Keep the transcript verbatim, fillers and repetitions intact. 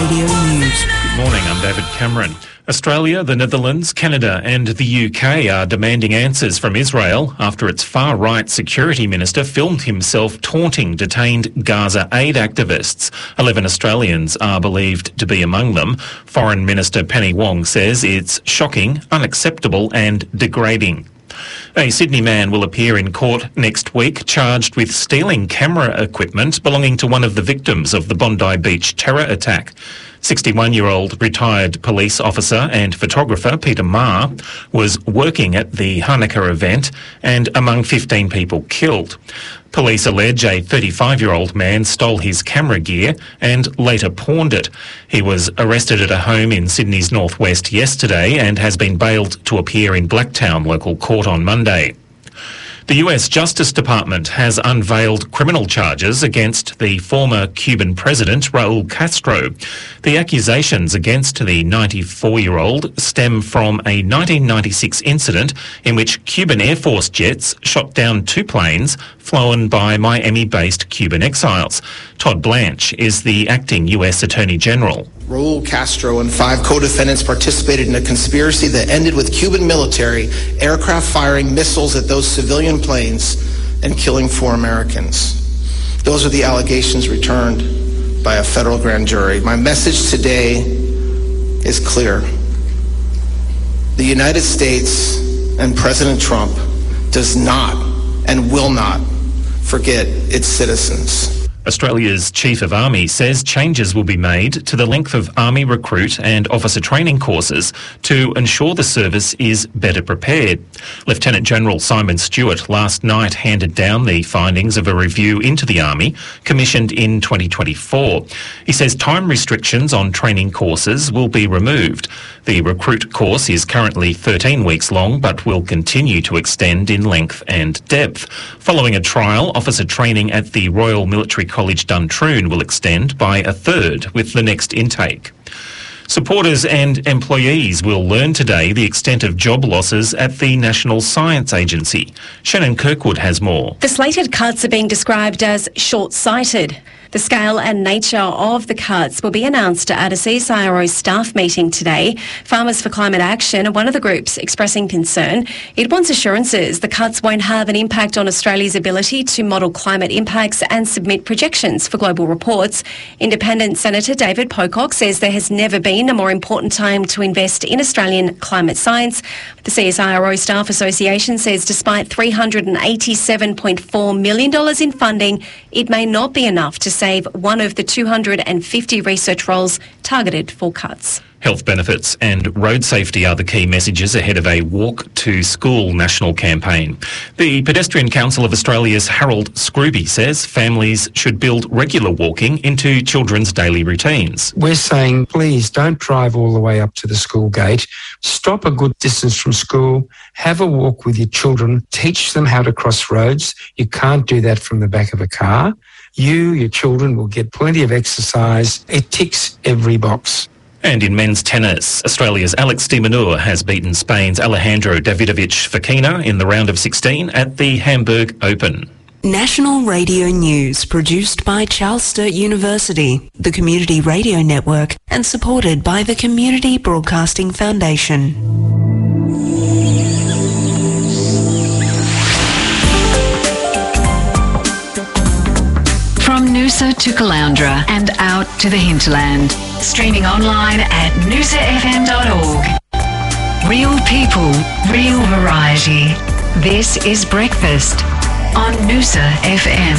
Radio News. Good morning, I'm David Cameron. Australia, the Netherlands, Canada and the U K are demanding answers from Israel after its far-right security minister filmed himself taunting detained Gaza aid activists. Eleven Australians are believed to be among them. Foreign Minister Penny Wong says it's shocking, unacceptable and degrading. A Sydney man will appear in court next week charged with stealing camera equipment belonging to one of the victims of the Bondi Beach terror attack. sixty-one-year-old retired police officer and photographer Peter Marr was working at the Hanukkah event and among fifteen people killed. Police allege a thirty-five-year-old man stole his camera gear and later pawned it. He was arrested at a home in Sydney's northwest yesterday and has been bailed to appear in Blacktown local court on Monday. The U S Justice Department has unveiled criminal charges against the former Cuban president, Raul Castro. The accusations against the ninety-four-year-old stem from a nineteen ninety-six incident in which Cuban Air Force jets shot down two planes flown by Miami-based Cuban exiles. Todd Blanche is the acting U S Attorney General. Raul Castro and five co-defendants participated in a conspiracy that ended with Cuban military aircraft firing missiles at those civilian planes and killing four Americans. Those are the allegations returned by a federal grand jury. My message today is clear. The United States and President Trump does not and will not forget its citizens. Australia's Chief of Army says changes will be made to the length of Army recruit and officer training courses to ensure the service is better prepared. Lieutenant General Simon Stewart last night handed down the findings of a review into the Army commissioned in twenty twenty-four. He says time restrictions on training courses will be removed. The recruit course is currently thirteen weeks long but will continue to extend in length and depth. Following a trial, officer training at the Royal Military College Duntroon will extend by a third with the next intake. Supporters and employees will learn today the extent of job losses at the National Science Agency. Shannon Kirkwood has more. The slated cuts are being described as short-sighted. The scale and nature of the cuts will be announced at a C S I R O staff meeting today. Farmers for Climate Action are one of the groups expressing concern. It wants assurances the cuts won't have an impact on Australia's ability to model climate impacts and submit projections for global reports. Independent Senator David Pocock says there has never been a more important time to invest in Australian climate science. The C S I R O Staff Association says despite three hundred eighty-seven point four million dollars in funding, it may not be enough to save one of the two hundred fifty research roles targeted for cuts. Health benefits and road safety are the key messages ahead of a Walk to School national campaign. The Pedestrian Council of Australia's Harold Scrooby says families should build regular walking into children's daily routines. We're saying, please don't drive all the way up to the school gate. Stop a good distance from school. Have a walk with your children. Teach them how to cross roads. You can't do that from the back of a car. You, your children, will get plenty of exercise. It ticks every box. And in men's tennis, Australia's Alex de Minaur has beaten Spain's Alejandro Davidovich Fokina in the round of sixteen at the Hamburg Open. National Radio News, produced by Charles Sturt University, the Community Radio Network, and supported by the Community Broadcasting Foundation. From Noosa to Caloundra and out to the hinterland. Streaming online at noosa f m dot org. Real people, real variety. This is Breakfast on Noosa F M.